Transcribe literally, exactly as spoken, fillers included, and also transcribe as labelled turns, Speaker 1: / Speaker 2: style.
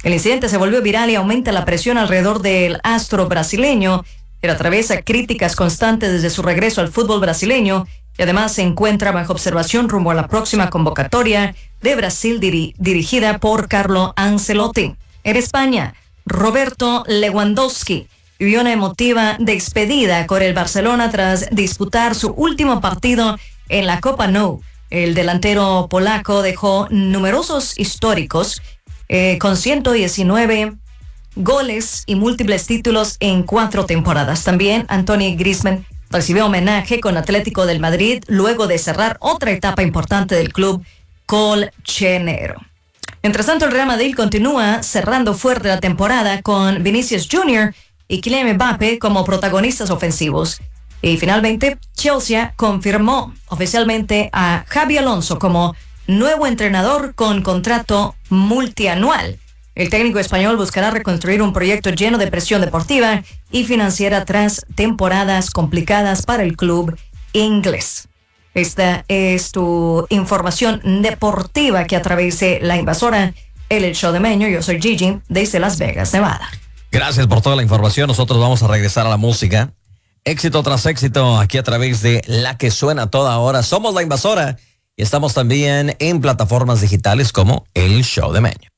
Speaker 1: El incidente se volvió viral y aumenta la presión alrededor del astro brasileño. Él atraviesa críticas constantes desde su regreso al fútbol brasileño y además se encuentra bajo observación rumbo a la próxima convocatoria de Brasil diri- dirigida por Carlo Ancelotti. En España, Roberto Lewandowski vivió una emotiva despedida con el Barcelona tras disputar su último partido en la Copa Nou. El delantero polaco dejó numerosos históricos eh, con ciento diecinueve goles y múltiples títulos en cuatro temporadas. También Antoine Griezmann recibió homenaje con Atlético del Madrid luego de cerrar otra etapa importante del club colchonero. Mientras tanto, el Real Madrid continúa cerrando fuerte la temporada con Vinicius junior y Kylian Mbappé como protagonistas ofensivos. Y finalmente, Chelsea confirmó oficialmente a Xabi Alonso como nuevo entrenador con contrato multianual. El técnico español buscará reconstruir un proyecto lleno de presión deportiva y financiera tras temporadas complicadas para el club inglés. Esta es tu información deportiva que a través de La Invasora, el, el show de Meño. Yo soy Gigi desde Las Vegas, Nevada.
Speaker 2: Gracias por toda la información. Nosotros vamos a regresar a la música. Éxito tras éxito aquí a través de la que suena toda hora. Somos La Invasora y estamos también en plataformas digitales como El Show de Meño.